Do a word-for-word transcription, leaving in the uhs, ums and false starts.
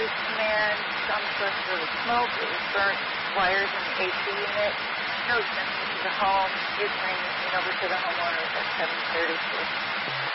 police come in, some source for the smoke. It was burnt wires in the A C unit. No transmission to the home. You're transmitting over to the homeowners at seven thirty-two.